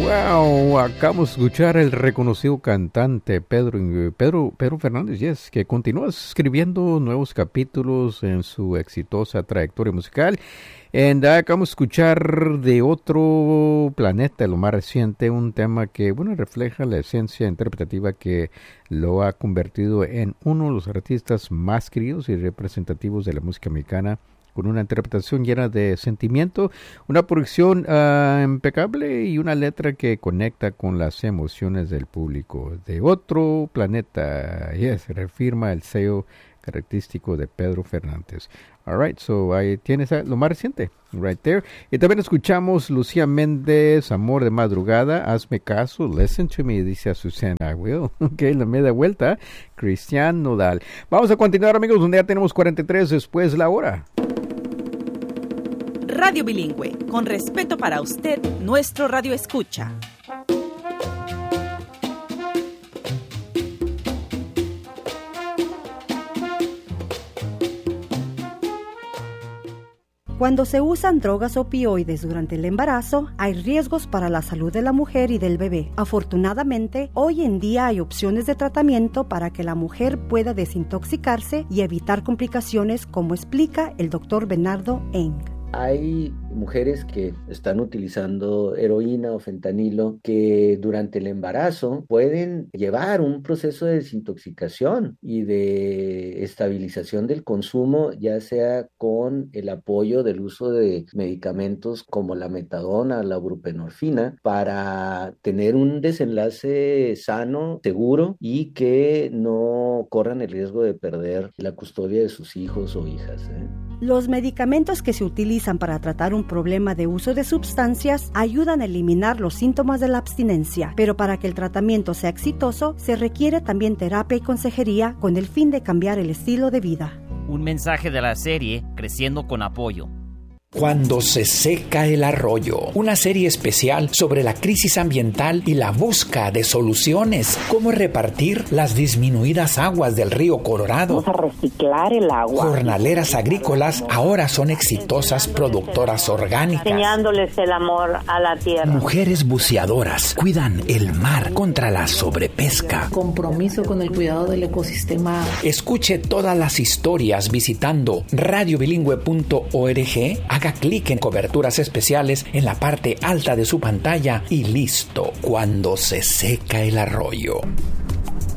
Wow, acabamos de escuchar el reconocido cantante Pedro Fernández, yes, que continúa escribiendo nuevos capítulos en su exitosa trayectoria musical. Acabamos de escuchar de Otro Planeta, lo más reciente, un tema que, bueno, refleja la esencia interpretativa que lo ha convertido en uno de los artistas más queridos y representativos de la música mexicana, con una interpretación llena de sentimiento, una producción impecable y una letra que conecta con las emociones del público. De Otro Planeta, yes, reafirma el sello característico de Pedro Fernández. All right, so ahí tienes lo más reciente, right there. Y también escuchamos Lucía Méndez, Amor de Madrugada, Hazme Caso, Listen to Me, dice a Susana, I will. Ok, la media vuelta, Cristian Nodal. Vamos a continuar, amigos, donde ya tenemos 43 después la hora. Radio Bilingüe, con respeto para usted, nuestro radio escucha. Cuando se usan drogas opioides durante el embarazo, hay riesgos para la salud de la mujer y del bebé. Afortunadamente, hoy en día hay opciones de tratamiento para que la mujer pueda desintoxicarse y evitar complicaciones, como explica el Dr. Bernardo Eng. Hay mujeres que están utilizando heroína o fentanilo que durante el embarazo pueden llevar un proceso de desintoxicación y de estabilización del consumo, ya sea con el apoyo del uso de medicamentos como la metadona, la buprenorfina, para tener un desenlace sano, seguro y que no corran el riesgo de perder la custodia de sus hijos o hijas. Los medicamentos que se utilizan para tratar un problema de uso de sustancias ayudan a eliminar los síntomas de la abstinencia, pero para que el tratamiento sea exitoso, se requiere también terapia y consejería con el fin de cambiar el estilo de vida. Un mensaje de la serie Creciendo con Apoyo. Cuando se seca el arroyo, una serie especial sobre la crisis ambiental y la búsqueda de soluciones. Cómo repartir las disminuidas aguas del río Colorado. Vamos a reciclar el agua. Jornaleras agrícolas ahora son exitosas productoras orgánicas. Enseñándoles el amor a la tierra. Mujeres buceadoras cuidan el mar contra la sobrepesca. Compromiso con el cuidado del ecosistema. Escuche todas las historias visitando radiobilingüe.org. Haga clic en coberturas especiales en la parte alta de su pantalla y listo. Cuando se seca el arroyo.